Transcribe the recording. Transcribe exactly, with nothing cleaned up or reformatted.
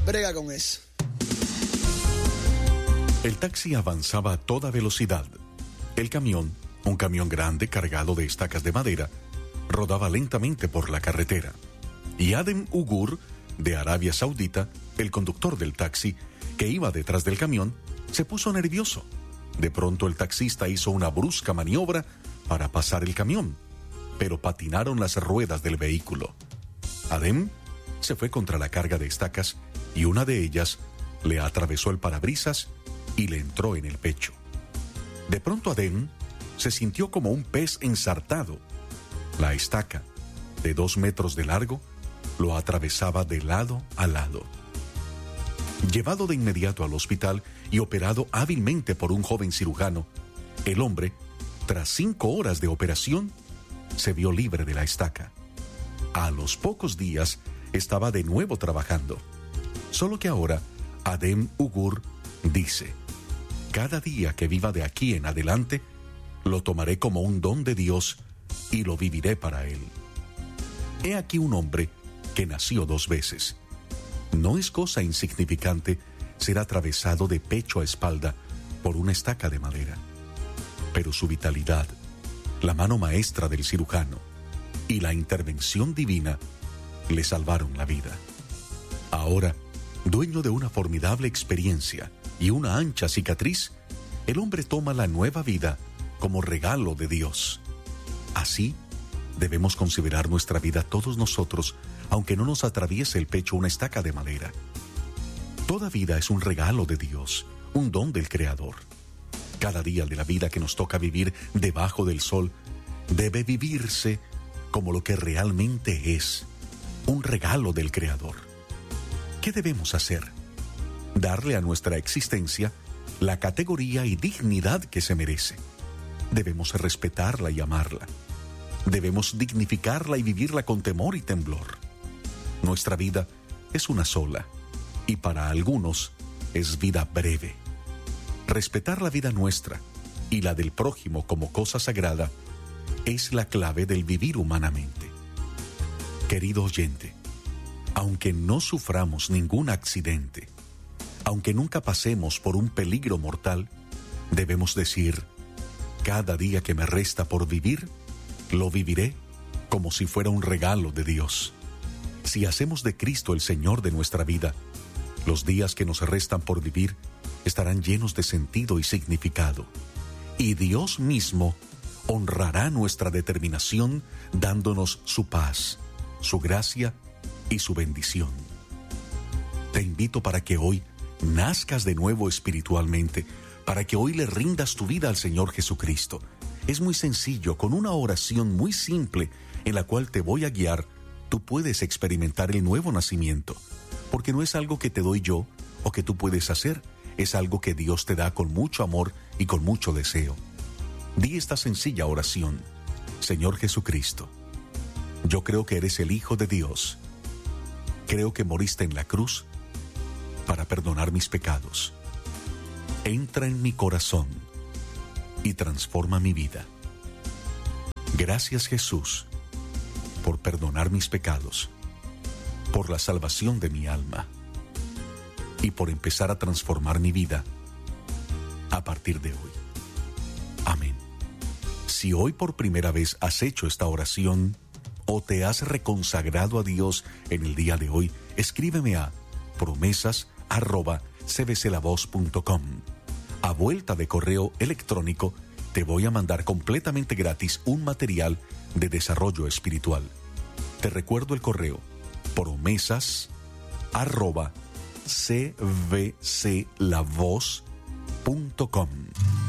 brega con eso. El taxi avanzaba a toda velocidad. El camión, un camión grande cargado de estacas de madera, rodaba lentamente por la carretera. Y Adem Ugur, de Arabia Saudita, el conductor del taxi, que iba detrás del camión, se puso nervioso. De pronto el taxista hizo una brusca maniobra para pasar el camión, pero patinaron las ruedas del vehículo. Adem se fue contra la carga de estacas y una de ellas le atravesó el parabrisas y le entró en el pecho. De pronto Adem se sintió como un pez ensartado. La estaca, de dos metros de largo, lo atravesaba de lado a lado. Llevado de inmediato al hospital y operado hábilmente por un joven cirujano, el hombre, tras cinco horas de operación, se vio libre de la estaca. A los pocos días estaba de nuevo trabajando. Solo que ahora Adem Ugur dice: cada día que viva de aquí en adelante, lo tomaré como un don de Dios y lo viviré para Él. He aquí un hombre que nació dos veces. No es cosa insignificante ser atravesado de pecho a espalda por una estaca de madera. Pero su vitalidad, la mano maestra del cirujano y la intervención divina le salvaron la vida. Ahora, dueño de una formidable experiencia y una ancha cicatriz, el hombre toma la nueva vida como regalo de Dios. Así, debemos considerar nuestra vida todos nosotros, aunque no nos atraviese el pecho una estaca de madera. Toda vida es un regalo de Dios, un don del Creador. Cada día de la vida que nos toca vivir debajo del sol debe vivirse como lo que realmente es, un regalo del Creador. ¿Qué debemos hacer? Darle a nuestra existencia la categoría y dignidad que se merece. Debemos respetarla y amarla. Debemos dignificarla y vivirla con temor y temblor. Nuestra vida es una sola, y para algunos es vida breve. Respetar la vida nuestra y la del prójimo como cosa sagrada es la clave del vivir humanamente. Querido oyente, aunque no suframos ningún accidente, aunque nunca pasemos por un peligro mortal, debemos decir: cada día que me resta por vivir, lo viviré como si fuera un regalo de Dios. Si hacemos de Cristo el Señor de nuestra vida, los días que nos restan por vivir estarán llenos de sentido y significado. Y Dios mismo honrará nuestra determinación dándonos su paz, su gracia y su bendición. Te invito para que hoy nazcas de nuevo espiritualmente, para que hoy le rindas tu vida al Señor Jesucristo. Es muy sencillo, con una oración muy simple en la cual te voy a guiar, tú puedes experimentar el nuevo nacimiento, porque no es algo que te doy yo o que tú puedes hacer, es algo que Dios te da con mucho amor y con mucho deseo. Di esta sencilla oración: Señor Jesucristo, yo creo que eres el Hijo de Dios. Creo que moriste en la cruz para perdonar mis pecados. Entra en mi corazón y transforma mi vida. Gracias, Jesús, por perdonar mis pecados, por la salvación de mi alma y por empezar a transformar mi vida a partir de hoy. Amén. Si hoy por primera vez has hecho esta oración o te has reconsagrado a Dios en el día de hoy, escríbeme a promesas arroba c b c la voz punto com. A vuelta de correo electrónico te voy a mandar completamente gratis un material de desarrollo espiritual. Te recuerdo el correo: promesas arroba c b c la voz punto com.